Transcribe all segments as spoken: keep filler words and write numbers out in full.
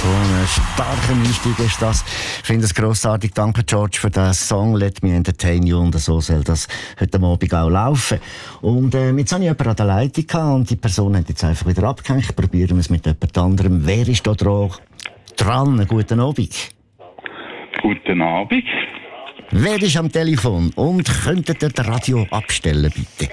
So ein starker Einstieg ist das. Ich finde es grossartig. Danke, George, für den Song «Let Me Entertain You». Und so soll das heute Abend auch laufen. Und äh, jetzt habe ich jemanden an der Leitung gehabt und die Person hat jetzt einfach wieder abgehängt. Probieren wir es mit jemand anderem. Wer ist da dran? dran? Guten Abend. Guten Abend. Wer ist am Telefon? Und könntet ihr das Radio abstellen, bitte?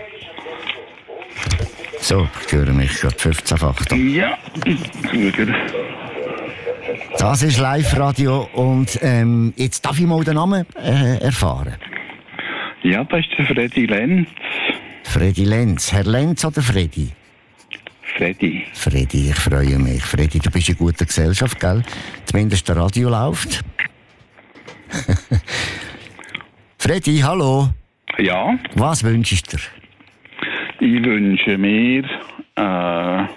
So, ich höre mich gerade fünfzehnfach. Ja, gut. Das ist Live-Radio und ähm, jetzt darf ich mal den Namen äh, erfahren. Ja, das ist der Freddy Lenz. Freddy Lenz. Herr Lenz oder Freddy? Freddy. Freddy, ich freue mich. Freddy, du bist in guter Gesellschaft, gell? Zumindest der Radio läuft. Freddy, hallo. Ja? Was wünschst du dir? Ich wünsche mir äh,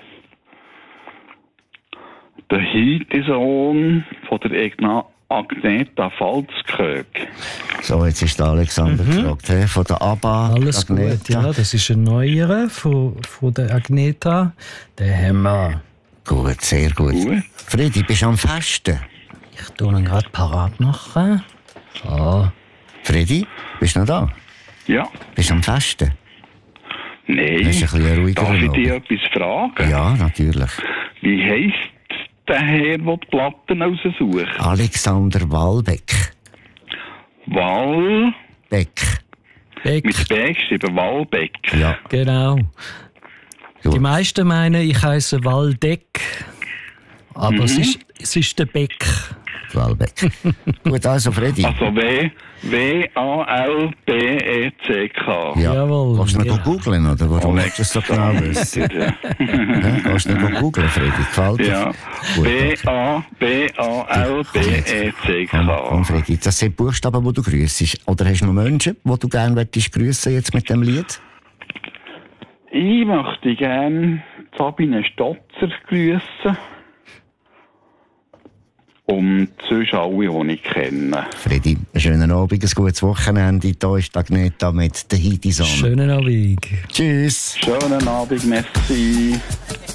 den Hitesohn von der Egna Agneta Falzkög. So, jetzt ist der Alexander mhm. gefragt, he? Von der ABBA. Alles Agneta. Gut, ja, das ist ein neuerer von, von der Agneta. Den haben wir. Gut, sehr gut. gut. Freddy, bist du am Festen? Ich tue ihn gerade parat machen. So. Freddy, bist du noch da? Ja. Bist du am Festen? Nein. Das ist ein bisschen ruhiger. Darf ich dich etwas fragen? Ja, natürlich. Wie heisst der Herr, der die Platten raussucht? Alexander Wallbeck. Wall... Beck. Beck. Mit B geschrieben, Wallbeck. Ja. Genau. Gut. Die meisten meinen, ich heisse Waldeck. Aber mhm. es, ist, es ist der Beck. Wallbeck. Gut, also Freddy. Also W, W A L B E C K. Ja. Jawohl. Kannst du noch ja. googeln, oder? Warum möchtest du das so genau wissen? Ja. Kannst du noch googeln, Freddy? Gefällt dir? Ja. W A B A L B E C K. Komm, Freddy, das sind Buchstaben, die du grüssest. Oder hast du noch Menschen, die du gerne grüssen jetzt mit dem Lied? Ich möchte gerne Sabine Stotzer grüssen. Und sonst alle, die ich kenne. Freddy, einen schönen Abend, ein gutes Wochenende. Hier ist Agneta mit der Hitesohn. Schönen Abend. Tschüss. Schönen Abend, merci.